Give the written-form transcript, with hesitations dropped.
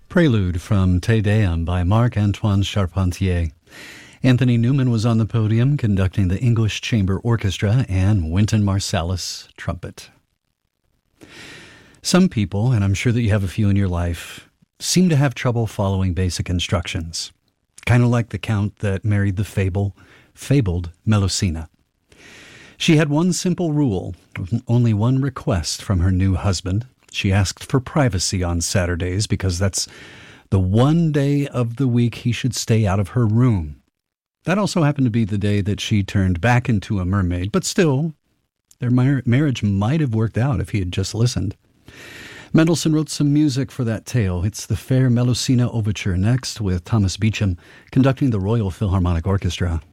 Prelude from Te Deum by Marc-Antoine Charpentier. Anthony Newman was on the podium conducting the English Chamber Orchestra and Wynton Marsalis, trumpet. Some people, and I'm sure that you have a few in your life, seem to have trouble following basic instructions. Kind of like the count that married the fabled Melusina. She had one simple rule, only one request from her new husband. She asked for privacy on Saturdays because that's the one day of the week he should stay out of her room. That also happened to be the day that she turned back into a mermaid, but still, their marriage might have worked out if he had just listened. Mendelssohn wrote some music for that tale. It's the Fair Melusina Overture next with Thomas Beecham conducting the Royal Philharmonic Orchestra.